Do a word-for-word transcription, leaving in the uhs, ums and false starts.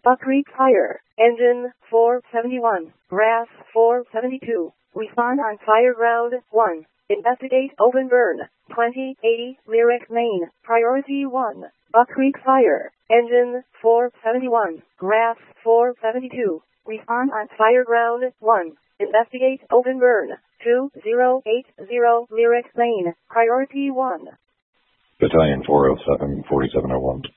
Buck Creek Fire. Engine four seventy-one. Brass four seventy-two. Respond on fire ground one. Investigate open burn. twenty eighty Lyric, Maine. Priority one. Buck Creek Fire. Engine four seventy-one. Brass four seventy-two. Respond on fire ground one. Investigate open burn. two zero eight zero Lyric, Maine. Priority one. Battalion four oh seven, forty-seven oh one.